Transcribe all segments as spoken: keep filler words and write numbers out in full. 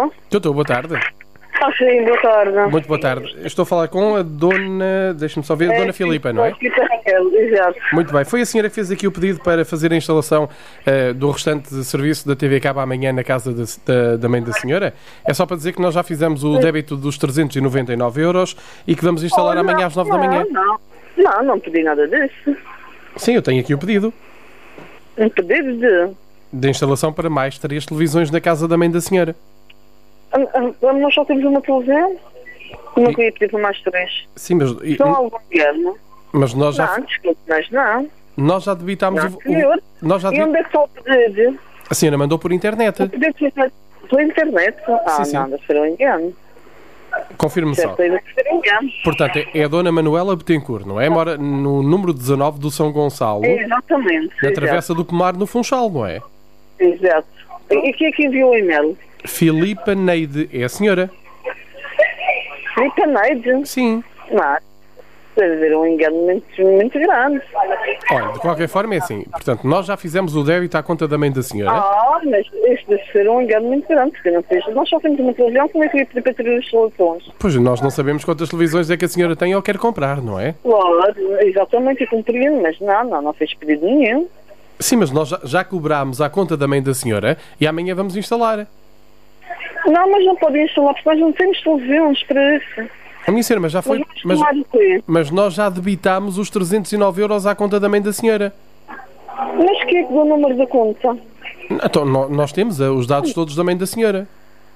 Estou? Estou, estou, boa tarde. Ah, sim, boa tarde. Muito boa tarde. Estou a falar com a dona, deixa-me só ver, a É, dona Filipa, não é? Filipa Raquel, exato. Muito bem. Foi a senhora que fez aqui o pedido para fazer a instalação uh, do restante de serviço da T V Cabo amanhã na casa de, da, da mãe da senhora? É só para dizer que nós já fizemos o débito dos trezentos e noventa e nove euros e que vamos instalar Oh, amanhã não, às nove não, da manhã. Não, não, não pedi nada disso. Sim, eu tenho aqui o pedido Um pedido de... de instalação para mais três televisões na casa da mãe da senhora. Ah, ah, Nós só temos uma televisão? Não E- queria pedir para mais três. Sim, mas, e- São algum engano? mas nós já, Não, desculpe, mas não. nós já debitámos Não, o, senhor. o- nós já E debi- onde é que está o pedido? A senhora mandou por internet. O pedido foi feito pela internet? Ah, Sim, sim. não, deve ser um engano. Confirme só. Certeza que ser um engano. Portanto, é é a dona Manuela Betancourt, não é? Mora no número dezanove do São Gonçalo, Exatamente. na exato. Travessa do Pomar, no Funchal, não é? Exato. E quem é que enviou o e-mail? Filipa Neide, é a senhora? Filipe Neide? Sim. Não. Deve haver um engano muito, muito grande. Olha, de qualquer forma é assim. Portanto, nós já fizemos o débito à conta da mãe da senhora. Ah, mas este deve ser um engano muito grande, porque não fiz. Nós só temos uma televisão, como é que eu ia pedir para ter as instalações? Pois, nós não sabemos quantas televisões é que a senhora tem ou quer comprar, não é? Claro, exatamente, eu compreendo, mas não, não, não fez pedido nenhum. Sim, mas nós já, já cobrámos à conta da mãe da senhora e amanhã vamos instalar. Não, mas não podem instalar, porque nós não temos televisões para isso. A minha senhora, mas já foi... Mas vamos Mas, instalar o quê? mas nós já debitámos os trezentos e nove euros à conta da mãe da senhora. Mas quem é que deu o número da conta? Então, nó- nós temos eh, os dados todos da mãe da senhora.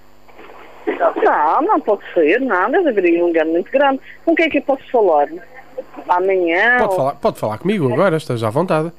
Não, não pode ser, não, deve haver aí um engano muito grande. Com quem é que eu posso falar? Amanhã? Pode ou- falar, pode falar comigo agora, esteja à vontade.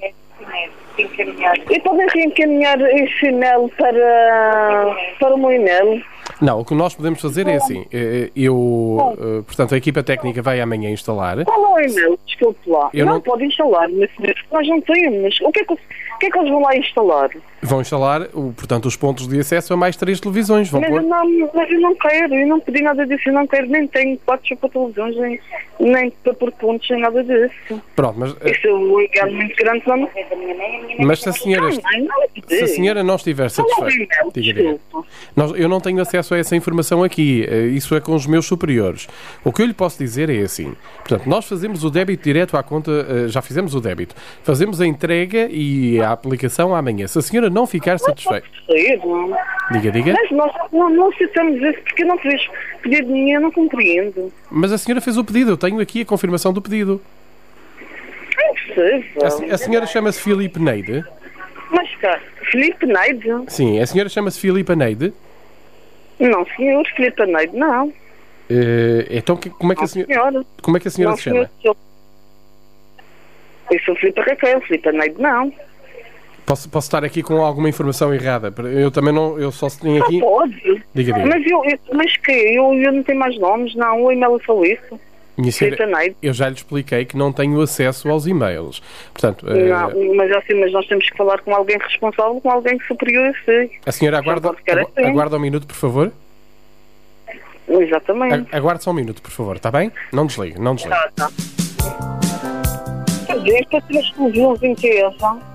E podem reencaminhar esse e-mail para, para o meu e-mail? Não, o que nós podemos fazer é assim. eh, Eu, eh, portanto, a equipa técnica vai amanhã instalar. Qual é o e-mail? Desculpe lá. Eu não, não- pode instalar, mas nós não temos. O que é que, o que, é que eles vão lá instalar? Vão instalar, o- portanto, os pontos de acesso a mais três televisões. Vão Mas eu, pôr... não, mas eu não quero, eu não pedi nada disso, eu não quero, nem tenho quartos para televisões, nem, nem para pôr pontos, nem nada disso. Pronto, mas, eh, Isso é um engano muito grande, não. mas se a senhora, Não, não, não é se a pedir. senhora não estiver Qual é o satisfeita... e-mail? Diga, diga. Desculpa. Nós- eu não tenho acesso a essa informação aqui, eh, isso é com os meus superiores. O que eu lhe posso dizer é assim, portanto, nós fazemos o débito direto à conta, eh, já fizemos o débito, fazemos a entrega e a aplicação amanhã. Se a senhora não ficar satisfeita... Sei, não. Diga, diga. Mas nós não, não aceitamos isso porque eu não fiz pedido nenhum, eu não compreendo. Mas a senhora fez o pedido, eu tenho aqui a confirmação do pedido. É impossível. A, se- a senhora chama-se Filipe Neide? Mas cá, Filipe Neide? Sim, a senhora chama-se Filipe Neide? Não, senhor, Filipe Neide, não. Eh, então, que- como é que a Não, senhora, senhora. como é que a senhora Não, se chama? senhor. Eu sou Filipe Raquel, Filipe Neide, não. Posso, posso estar aqui com alguma informação errada? Eu também não, eu só tenho aqui... Não pode. Diga, diga. Mas eu, eu mas que? Eu, eu não tenho mais nomes, não. O e-mail é só isso. Minha Filipe senhora, Neide. eu já lhe expliquei que não tenho acesso aos e-mails. Portanto, eh, Não, mas assim, mas nós temos que falar com alguém responsável, com alguém superior a si. a senhora aguarda, pode ficar agu- assim. aguarda um minuto, por favor. Exatamente. A- Aguarde só um minuto, por favor, está bem? Não desligue, não desligue. Ah, tá. Quer dizer, isto é três televisões inteiras.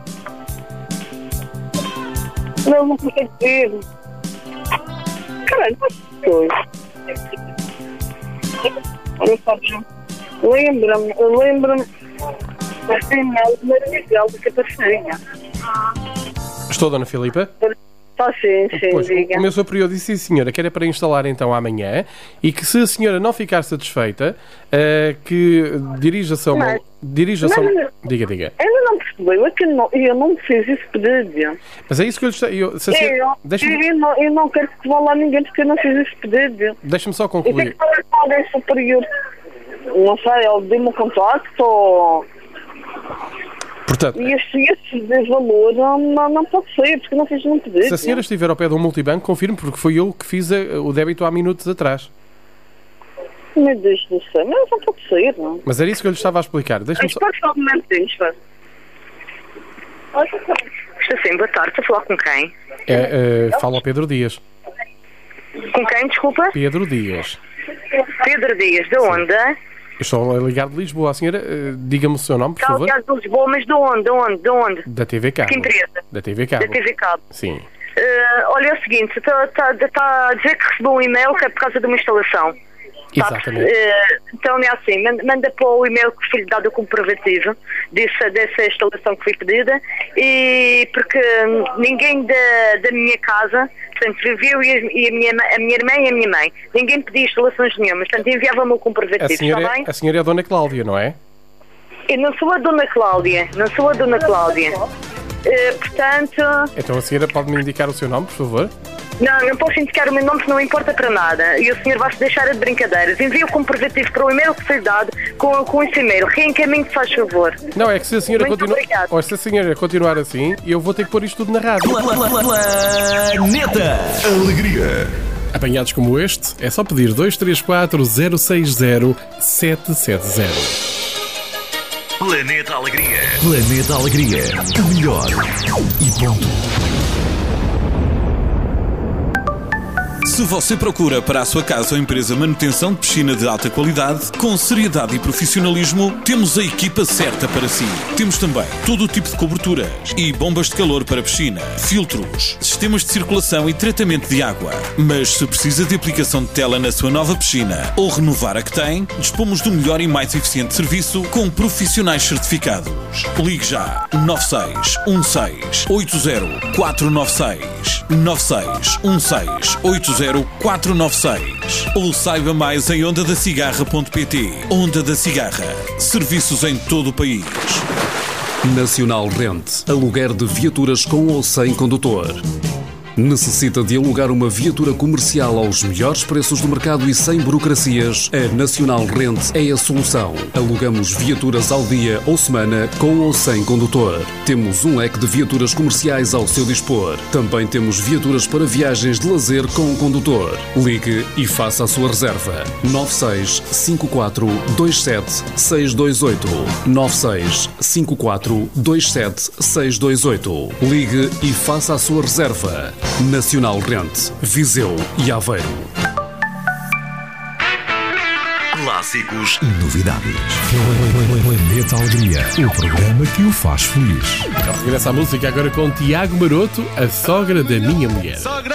Não, não consigo ver. Caralho, mas foi. Eu sabia. Lembra-me, lembra-me desse e-mail maravilhoso do que aparecia. Estou, dona Filipa? Tá sim, sim, Pois, o, diga. o meu superior disse, sim, senhora, que era para instalar então amanhã e que se a senhora não ficar satisfeita, eh, que dirija-se a uma... Mas- Dirija-se a Não, uma... não. Diga, diga. Ainda não percebeu, é que não, eu não fiz esse pedido. Mas é isso que eu lhe estou... Eu, se a senhora- Eu, Deixa-me eu, não, eu não quero que vá lá ninguém porque eu não fiz esse pedido. deixa-me só Eu tenho concluir. que falar com alguém superior. Não sei, ele deu-me um contacto ou... Portanto, E este, este de valor não, não, não pode ser, porque eu não fiz nenhum pedido. se a senhora estiver ao pé de um multibanco, confirme, porque foi eu que fiz a- o débito há minutos atrás. Meu Deus do céu, mas não pode ser, não. Mas era isso que eu lhe estava a explicar. Deixa-me só... Espera só um momentinho, espera. Estou sim, boa tarde, estou a falar com quem? É, é, fala ao Pedro Dias. Com quem, desculpa? Pedro Dias. Pedro Dias, de onde? Eu estou a ligar de Lisboa. A senhora, eh, diga-me o seu nome, por Está favor. ligado de Lisboa, mas de onde? De onde? De onde? Da T V Cabo. Que empresa? Da T V Cabo. Da T V Cabo. Sim. Uh, olha, é o seguinte, está tá, tá a dizer que recebeu um e-mail que é por causa de uma instalação. Exatamente. Uh, então é assim, manda, manda para o e-mail que foi dado o comprovativo dessa, dessa instalação que foi pedida, e porque ninguém da, da minha casa, portanto, viveu e, a, e a, minha, a minha irmã e a minha mãe, ninguém pediu instalações nenhumas, portanto enviava-me o comprovativo, a senhora, está bem? A senhora é a Dona Cláudia, não é? Eu não sou a Dona Cláudia, não sou a Dona Cláudia. Uh, portanto... Então a senhora pode-me indicar o seu nome, por favor? Não, não posso indicar o meu nome, porque não importa para nada. E o senhor vai-se deixar de brincadeiras. Envie o comprovativo para o e-mail que foi dado com, com esse e-mail. Reencaminhe, se faz favor. Não, é que se a senhora Muito continua... obrigada. Ou se a senhora continuar assim, eu vou ter que pôr isto tudo na rádio. Planeta Alegria. Apanhados como este, é só pedir dois três quatro zero seis zero sete sete zero. Planeta Alegria. Planeta Alegria. O melhor e ponto. Se você procura para a sua casa ou empresa manutenção de piscina de alta qualidade, com seriedade e profissionalismo, temos a equipa certa para si. Temos também todo o tipo de coberturas e bombas de calor para piscina, filtros, sistemas de circulação e tratamento de água. Mas se precisa de aplicação de tela na sua nova piscina ou renovar a que tem, dispomos do melhor e mais eficiente serviço com profissionais certificados. Ligue já nove seis um seis oito zero quatro nove seis nove seis um seis oito zero quatro nove seis ou saiba mais em onda da cigarra ponto pt. Onda da Cigarra. Serviços em todo o país. Nacional Rent. Aluguer de viaturas com ou sem condutor. Necessita de alugar uma viatura comercial aos melhores preços do mercado e sem burocracias? A Nacional Rent é a solução. Alugamos viaturas ao dia ou semana, com ou sem condutor. Temos um leque de viaturas comerciais ao seu dispor. Também temos viaturas para viagens de lazer com condutor. Ligue e faça a sua reserva. nove seis cinco quatro dois sete seis dois oito nove seis cinco quatro dois sete seis dois oito. Ligue e faça a sua reserva. Nacional Rent, Viseu e Aveiro. Clássicos e novidades. Planeta Alegria, o programa que o faz feliz. Então, regressa a música agora com Tiago Maroto, a sogra da minha mulher.